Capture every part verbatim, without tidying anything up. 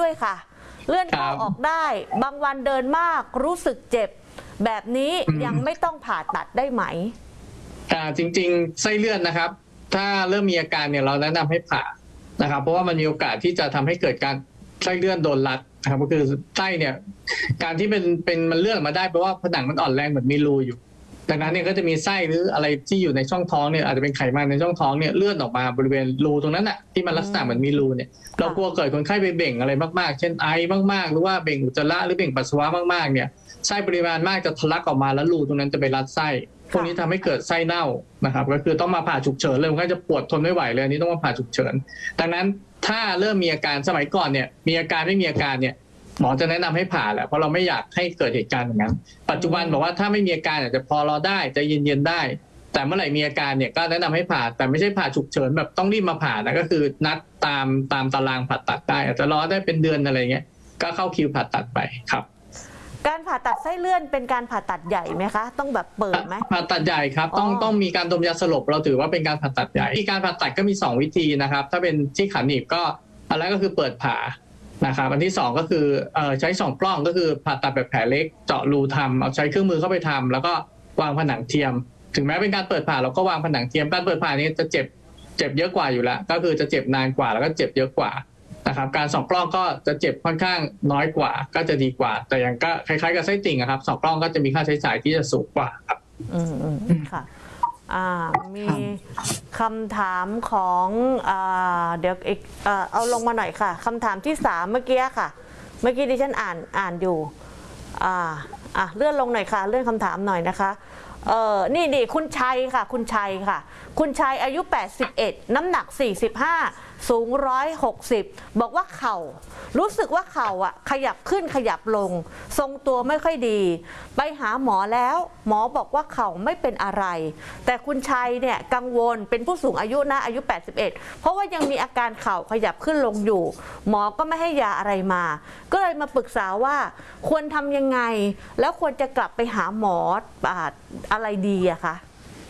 ด้วยค่ะเลื่อนเข้าออกได้บางวันเดินมากรู้สึกเจ็บแบบนี้ยังไม่ต้องผ่าตัดได้ไหมอ่าจริงๆไส้เลื่อนนะครับถ้าเริ่มมีอาการเนี่ยเราแนะนำให้ผ่านะครับเพราะว่ามันมีโอกาสที่จะทำให้เกิดการไส้เลื่อนโดนรัดนะครับก็คือไส้เนี่ยการที่เป็นเป็นมันเลื่อนมาได้เพราะว่าผนังมันอ่อนแรงเหมือนมีรูอยู่ดังนั้นเนี่ยก็จะมีไส้หรืออะไรที่อยู่ในช่องท้องเนี่ยอาจจะเป็นไขมันในช่องท้องเนี่ยเลื่อนออกมาบริเวณรูตรงนั้นอ่ะที่มันลักษณะเหมือนมีรูเนี่ยเรากลัวเกิดคนไข้ไปเบ่งอะไรมากๆเช่นไอมากๆหรือว่าเบ่งอุจจาระหรือเบ่งปัสสาวะมากๆเนี่ยไส้ปริมาณมากจะทะลักออกมาแล้วรูตรงนั้นจะไปรัดไส้พวกนี้ทำให้เกิดไส้เน่านะครับก็คือต้องมาผ่าฉุกเฉินเลยมันก็จะปวดทนไม่ไหวเลยอันนี้ต้องมาผ่าฉุกเฉินดังนั้นถ้าเริ่มมีอาการสมัยก่อนเนี่ยมีอาการไม่มีอาการเนี่ยหมอจะแนะนำให้ผ่าแหละเพราะเราไม่อยากให้เกิดเหตุการณ์อย่างนั้นปัจจุบันบอกว่าถ้าไม่มีอาการอาจจะพอรอได้ใจเย็นๆได้แต่เมื่อไหร่มีอาการเนี่ยก็แนะนำให้ผ่าแต่ไม่ใช่ผ่าฉุกเฉินแบบต้องรีบมาผ่านะก็คือนัดตามตามตารางผ่าตัดได้อาจจะรอได้เป็นเดือนอะไรเงี้ยก็เข้าคิวผ่าตัดไปครับการผ่าตัดไส้เลื่อนเป็นการผ่าตัดใหญ่ไหมคะต้องแบบเปิดไหมผ่าตัดใหญ่ครับต้องต้องมีการดมยาสลบเราถือว่าเป็นการผ่าตัดใหญ่ที่การผ่าตัดก็มีสองวิธีนะครับถ้าเป็นที่ขาหนีบก็อันแรกก็คือเปิดผ่านะครับอันที่สองก็คือเอ่อใช้สองกล้องก็คือผ่าตัดแบบแผลเล็กเจาะรูทำเอาใช้เครื่องมือเข้าไปทำแล้วก็วางผนังเทียมถึงแม้เป็นการเปิดผ่าเราก็วางผนังเทียมการเปิดผ่านี้จะเจ็บเจ็บเยอะกว่าอยู่แล้วก็คือจะเจ็บนานกว่าแล้วก็เจ็บเยอะกว่านะครับการส่องกล้องก็จะเจ็บค่อนข้างน้อยกว่าก็จะดีกว่าแต่อย่างก็คล้ายๆกับไส้ติ่งครับส่องกล้องก็จะมีค่าใช้จ่ายที่จะสูงกว่าครับอืมอืมค่ะอ่ามีคำถามของอ่าเดี๋ยวอีกเอ่อเอาลงมาหน่อยค่ะคำถามที่สามเมื่อกี้ค่ะเมื่อกี้ดิฉันอ่านอ่านอยู่อ่าอ่ะเลื่อนลงหน่อยค่ะเลื่อนคำถามหน่อยนะคะเออนี่นี่คุณชัยค่ะคุณชัยค่ะคุณชัยอายุแปดสิบเอ็ดน้ำหนักสี่สิบห้าสูงหนึ่งร้อยหกสิบบอกว่าเข่ารู้สึกว่าเข่าอ่ะขยับขึ้นขยับลงทรงตัวไม่ค่อยดีไปหาหมอแล้วหมอบอกว่าเข่าไม่เป็นอะไรแต่คุณชัยเนี่ยกังวลเป็นผู้สูงอายุนะอายุแปดสิบเอ็ดเพราะว่ายังมีอาการเข่าขยับขึ้นลงอยู่หมอก็ไม่ให้ยาอะไรมาก็เลยมาปรึกษาว่าควรทำยังไงแล้วควรจะกลับไปหาหมออะไรดีอะคะ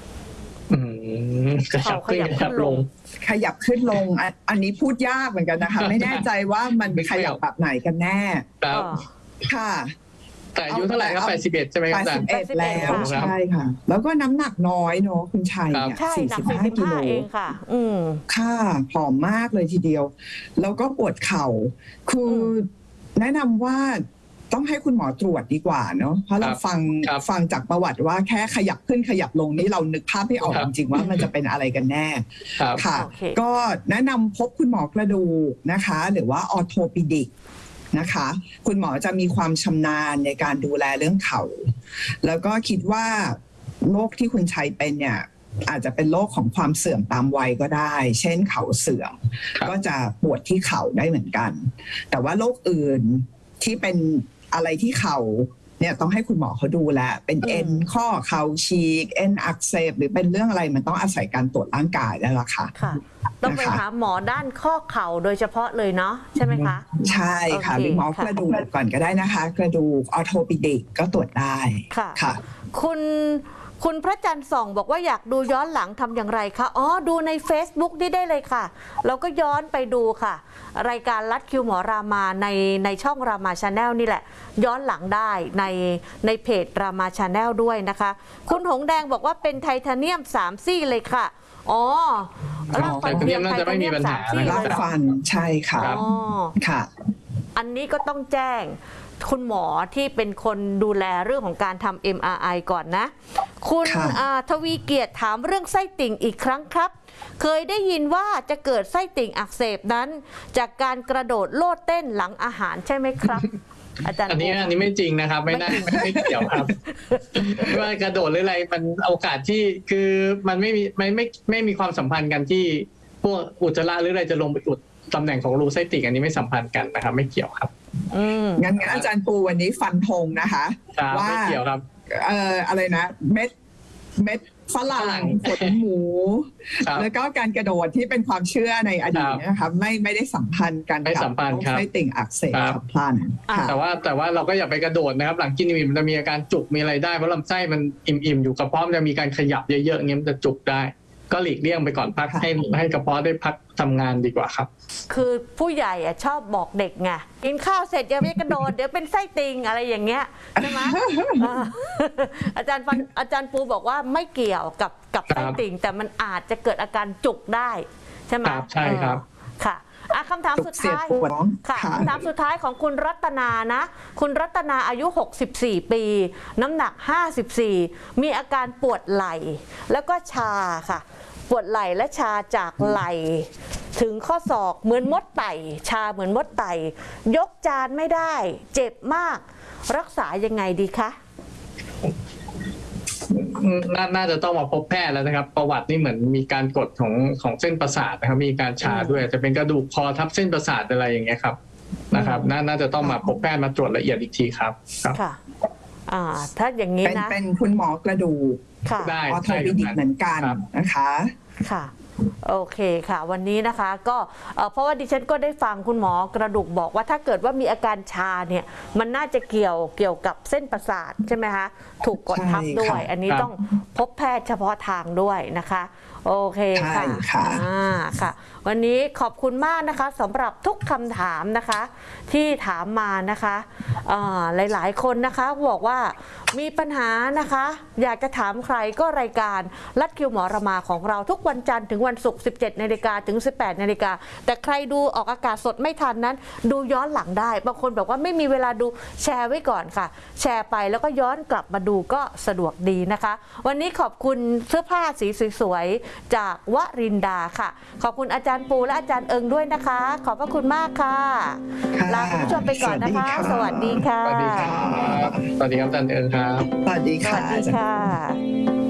ขยับขึ้นขยับลงขยับขึ้นลงอันนี้พูดยากเหมือนกันนะคะไม่แน่ใจว่ามันขยับแบบไหนกันแน่ค่ะแต่อายุเท่าไหร่ครับแปดสิบเอ็ดใช่ไหมครับแปดสิบเอ็ดแล้วใช่ค่ะแล้วก็น้ำหนักน้อยเนาะคุณชัยเนี่ยสี่สิบห้ากิโลเองค่ะอืมค่ะผอมมากเลยทีเดียวแล้วก็ปวดเข่าคือแนะนำว่าต้องให้คุณหมอตรวจดีกว่าเนาะเพราะเราฟังฟังจากประวัติว่าแค่ขยับขึ้นขยับลงนี่เรานึกภาพไม่ออกจริงๆว่ามันจะเป็นอะไรกันแน่ค่ะก็แนะนำพบคุณหมอกระดูกนะคะหรือว่าออร์โทปิดิกนะคะคุณหมอจะมีความชำนาญในการดูแลเรื่องเข่าแล้วก็คิดว่าโรคที่คุณชัยเป็นเนี่ยอาจจะเป็นโรคของความเสื่อมตามวัยก็ได้เช่นเข่าเสื่อมก็จะปวดที่เข่าได้เหมือนกันแต่ว่าโรคอื่นที่เป็นอะไรที่เข่าเนี่ยต้องให้คุณหมอเขาดูแลเป็นเอ็นข้อเข่าฉีกเอ็นอักเสบหรือเป็นเรื่องอะไรมันต้องอาศัยการตรวจร่างกายแล้วล่ะค่ะต้องไปหาหมอด้านข้อเข่าโดยเฉพาะเลยเนาะใช่ไหมคะใช่ค่ะหรือหมอกระดูกก่อนก็ได้นะคะกระดูกออร์โทปิดิกก็ตรวจได้ค่ะคุณคุณพระจันทร์ส่องบอกว่าอยากดูย้อนหลังทำอย่างไรคะอ๋อดูใน Facebook นี่ได้เลยค่ะเราก็ย้อนไปดูค่ะรายการลัดคิวหมอรามาในในช่องรามาชาแนลนี่แหละย้อนหลังได้ในในเพจรามาชาแนลด้วยนะคะคุณหงแดงบอกว่าเป็นไทเทเนียมสามซี่เลยค่ะอ๋อร่างฟันเทียมไทเทเนียมสามซี่ร่างฟันใช่ค่ะอ๋อค่ะอันนี้ก็ต้องแจ้งคุณหมอที่เป็นคนดูแลเรื่องของการทำ เอ็ม อาร์ ไอ ก่อนนะคุณทวีเกียรติถามเรื่องไส้ติ่งอีกครั้งครับเคยได้ยินว่าจะเกิดไส้ติ่งอักเสบนั้นจากการกระโดดโลดเต้นหลังอาหารใช่ไหมครับอาจารย์อันนี้อันนี้ไม่จริงนะครับไม่น่าไม่เกี่ยวครับว่ากระโดดหรืออะไรมันโอกาสที่คือมันไม่มีไม่ไม่ไม่มีความสัมพันธ์กันที่พวกอุจจาระหรืออะไรจะลงไปอุดตำแหน่งของรูไส้ติ่งอันนี้ไม่สัมพันธ์กันนะครับไม่เกี่ยวครับงั้นงั้นอาจารย์ปูวันนี้ฟันธงนะคะว่าไม่เกี่ยวครับเอ่ออะไรนะเม็ดเม็ดฝรั่งขนหมูแล้วก็การกระโดดที่เป็นความเชื่อในอดีตนะคะไม่ไม่ได้สัมพันธ์กันกับไส้ติ่งอักเสบฉับพลันแต่ว่าแต่ว่าเราก็อย่าไปกระโดดนะครับหลังกินอิ่มมันจะมีอาการจุกมีอะไรได้เพราะลำไส้มันอิ่มๆอยู่กระเพาะมันจะมีการขยับเยอะๆเงี้ยมันจะจุกได้ก็หลีกเลี่ยงไปก่อนพักให้ให้กระเพาะได้พักทำงานดีกว่าครับคือผู้ใหญ่อะชอบบอกเด็กไงกินข้าวเสร็จอย่าไปกระโดดเดี๋ยวเป็นไส้ติ่งอะไรอย่างเงี้ยใช่ไหม อาจารย์ฟังอาจารย์ปูบอกว่าไม่เกี่ยวกับกับไส้ติ่งแต่มันอาจจะเกิดอาการจุกได้ใช่ไหมใช่ครับค่ะอ่ะคำถามสุดท้ายค่ะคำถามสุดท้ายของคุณรัตนานะคุณรัตนาอายุหกสิบสี่ปีน้ำหนักห้าสิบสี่มีอาการปวดไหล่แล้วก็ชาค่ะปวดไหล่และชาจากไหล่ถึงข้อศอกเหมือนมดไต่ชาเหมือนมดไต่ยกจานไม่ได้เจ็บมากรักษายังไงดีคะนน่าจะต้องมาพบแพทย์แล้วนะครับประวัตินี่เหมือนมีการกดของของเส้นประสาทนะครับมีการชาด้วยจะเป็นกระดูกคอทับเส้นประสาทอะไรอย่างเงี้ยครับนะครับน่าจะต้องมาพบแพทย์มาตรวจละเอียดอีกทีครับค่ะอ่าถ้าอย่างนี้นะเป็นคุณหมอกระดูกได้ออโทรปิดิกเหมือนกันนะคะค่ะโอเคค่ะวันนี้นะคะก็เพราะว่าดิฉันก็ได้ฟังคุณหมอกระดูกบอกว่าถ้าเกิดว่ามีอาการชาเนี่ยมันน่าจะเกี่ยวเกี่ยวกับเส้นประสาทใช่ไหมคะถูกกดทับด้วยอันนี้ต้องพบแพทย์เฉพาะทางด้วยนะคะโอเคค่ะอ่าค่ะวันนี้ขอบคุณมากนะคะสำหรับทุกคำถามนะคะที่ถามมานะคะหลายๆคนนะคะบอกว่ามีปัญหานะคะอยากจะถามใครก็รายการลัดคิวหมอระมาของเราทุกวันจันทร์ถึงวันศุกร์ สิบเจ็ดนาฬิกาถึง สิบแปดนาฬิกาแต่ใครดูออกอากาศสดไม่ทันนั้นดูย้อนหลังได้บางคนบอกว่าไม่มีเวลาดูแชร์ไว้ก่อนค่ะแชร์ไปแล้วก็ย้อนกลับมาดูก็สะดวกดีนะคะวันนี้ขอบคุณเสื้อผ้าสีสวยๆจากวรินดาค่ะขอบคุณอาจารย์ปูและอาจารย์เอิงด้วยนะคะขอบพระคุณมากค่ะลาคุณผู้ชมไปก่อนนะคะสวัสดีค่ะสวัสดีครับสวัสดีครับอาจารย์เอิงครับสวัสดีค่ะสวัสดีค่ะ